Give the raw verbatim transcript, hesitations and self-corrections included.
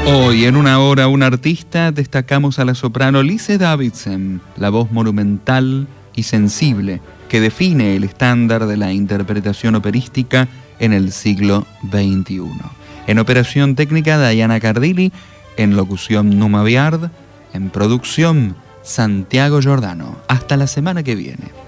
Hoy, en una hora, un artista, destacamos a la soprano Lise Davidsen, la voz monumental y sensible que define el estándar de la interpretación operística en el siglo veintiuno. En operación técnica, Diana Cardilli, en locución, Numa Biard, en producción, Santiago Giordano. Hasta la semana que viene.